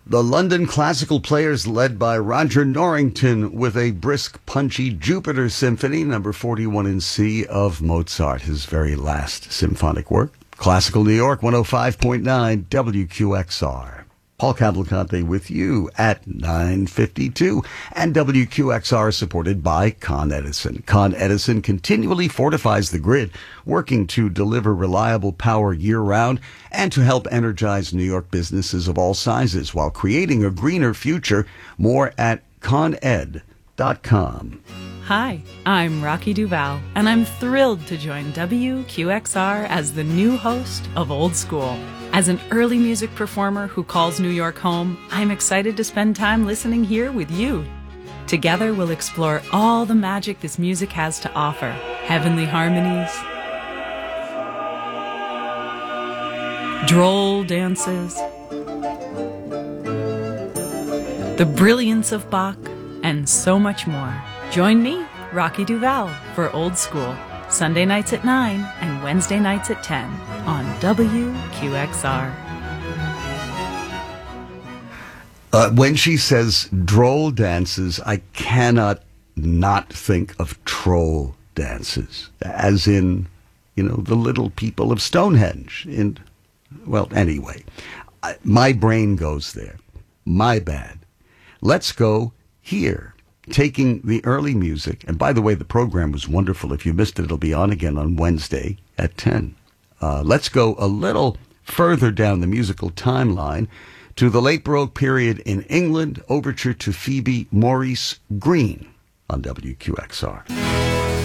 The London Classical Players, led by Roger Norrington, with a brisk, punchy Jupiter Symphony, number 41 in C of Mozart, his very last symphonic work. Classical New York, 105.9 WQXR. Paul Cavalcante with you at 9:52, and WQXR supported by Con Edison. Con Edison continually fortifies the grid, working to deliver reliable power year-round and to help energize New York businesses of all sizes while creating a greener future. More at coned.com. Hi, I'm Rocky Duval, and I'm thrilled to join WQXR as the new host of Old School. As an early music performer who calls New York home, I'm excited to spend time listening here with you. Together, we'll explore all the magic this music has to offer. Heavenly harmonies, droll dances, the brilliance of Bach, and so much more. Join me, Rocky Duval, for Old School, Sunday nights at 9 and Wednesday nights at 10 on WQXR. When she says droll dances, I cannot not think of troll dances, as in, the little people of Stonehenge. Well, anyway, my brain goes there. My bad. Let's go here. Taking the early music, and by the way, the program was wonderful. If you missed it, it'll be on again on Wednesday at 10. Let's go a little further down the musical timeline to the late Baroque period in England, overture to Phoebe Maurice Green on WQXR.